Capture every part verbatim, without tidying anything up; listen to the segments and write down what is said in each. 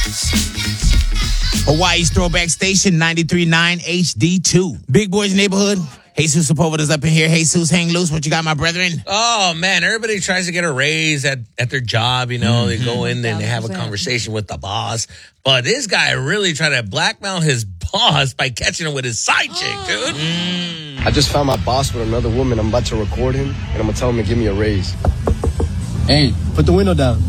Hawaii's Throwback Station, ninety-three point nine H D two. Big Boys Neighborhood. Jesus Sepulveda's up in here. Jesus, hang loose. What you got, my brethren? Oh, man. Everybody tries to get a raise at, at their job. You know, mm-hmm. They go in and they have a conversation with the boss. But this guy really tried to blackmail his boss by catching him with his side chick, dude. Mm. I just found my boss with another woman. I'm about to record him, and I'm going to tell him to give me a raise. Hey, put the window down.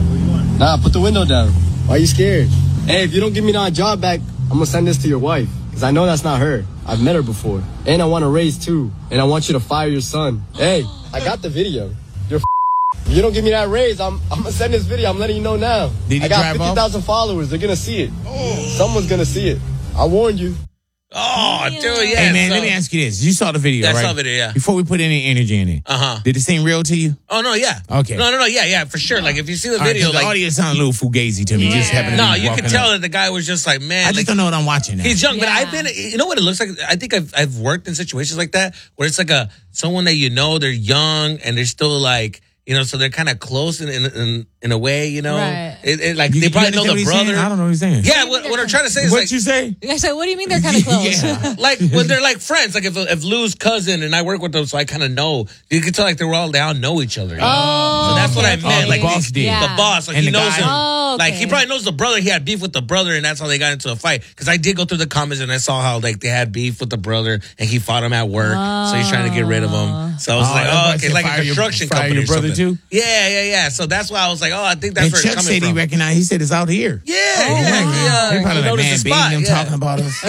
Nah, put the window down. Why are you scared? Hey, if you don't give me that job back, I'm going to send this to your wife. Because I know that's not her. I've met her before. And I want a raise, too. And I want you to fire your son. Hey, I got the video. You're f- If you don't give me that raise, I'm I'm going to send this video. I'm letting you know now. Did I got fifty thousand followers. They're going to see it. Oh. Someone's going to see it. I warned you. Oh, dude, yeah. Hey, man, so, let me ask you this. You saw the video, yeah, right? I saw the video, yeah. Before we put any energy in it, uh-huh. Did it seem real to you? Oh, no, yeah. Okay. No, no, no, yeah, yeah, for sure. Like, if you see the All video, right, like... the audio sounded a little fugazi to me. Yeah. Just happened to No, be you can tell up. that the guy was just like, man... I just like, don't know what I'm watching now. He's young, yeah. but I've been... You know what it looks like? I think I've I've worked in situations like that, where it's like a... Someone that you know, they're young, and they're still like... You know, so they're kind of close in in, in in a way, you know. Right. It, it, like You- they you probably know understand the what he's saying? brother. I don't know what he's saying. Yeah, what, what I'm trying to say is What like, you say? I said, what do you mean they're kind of close? Yeah. like when they're like friends. Like if if Lou's cousin and I work with them, so I kind of know. You can tell like they're all they all know each other. You know? Oh, so that's what I okay, meant. okay. Like the boss did. Yeah. the boss, like And he the knows guy- him. Oh, okay. Like he probably knows the brother. He had beef with the brother, and that's how they got into a fight. Because I did go through the comments and I saw how like they had beef with the brother, and he fought him at work, so he's trying to get rid of him. So I was Oh, like, that's oh, why I okay, said like fire a your- construction fire company your or brother something. too? Yeah, yeah, yeah. So that's why I was like, oh, I think that's And where Chuck it's coming said he from. recognized. He said it's out here. Yeah, Oh, yeah, man. yeah. They probably He like, noticed man, the spot, beating him yeah. talking about us.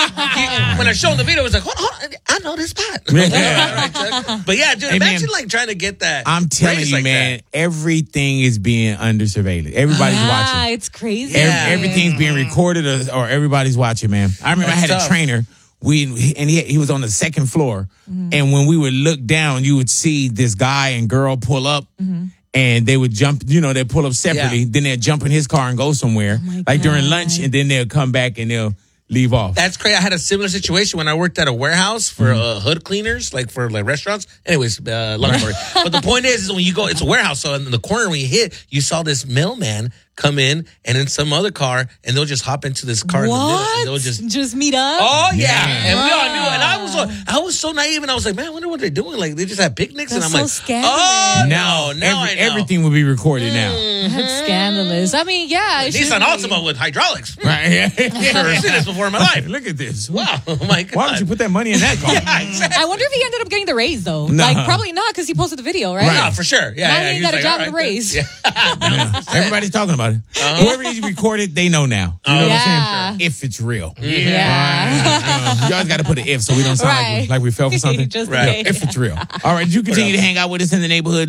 He- when I showed him the video, it was like, hold on, hold on, I know this spot. All right, Chuck. But yeah, dude, Hey, man. imagine like trying to get that. I'm telling raise you, like man, that. everything is being under surveillance. Everybody's Ah, watching. it's crazy. Ev- Yeah. Everything's being recorded or, or everybody's watching, man. I remember That's I had tough. a trainer. We and he he was on the second floor, Mm-hmm. and when we would look down, you would see this guy and girl pull up. Mm-hmm. And they would jump, you know, they'd pull up separately. Yeah. Then they'd jump in his car and go somewhere, Oh my like during God. lunch, and then they'll come back and they'll leave off. That's crazy. I had a similar situation when I worked at a warehouse for Mm-hmm. uh, hood cleaners, like for like restaurants. Anyways, uh, long story. But the point is, is when you go, it's a warehouse. So in the corner when you hit, you saw this mailman come in, and in some other car, and they'll just hop into this car in the middle, What? and they'll just. Just meet up? Oh yeah. Yeah. And we all knew, and I was so, I was so naive, and I was like, man, I wonder what they're doing. Like they just have picnics, That's and I'm so like, scandalous. oh now, no, now every- I know. everything will be recorded now. That's scandalous. I mean, yeah. it should Nissan be. Altima with hydraulics. Right? Never seen this before in my life. Look at this. Wow, oh my god. Why don't you put that money in that car? Yeah, exactly. I wonder if he ended up getting the raise, though. No. Like, probably not, because he posted the video, right? No, for sure. Yeah, Now yeah. he He ain't was got a like, job all to right, raise. then. Yeah. Yeah. Everybody's talking about it. Uh-huh. Whoever needs to record it, they know now. You know what Yeah. I'm saying? If it's real. Yeah. Uh, you always got to put an if so we don't sound like, Right. we, like we fell for something. Just in Right. case. If it's real. All right, you continue to hang out with us in the neighborhood.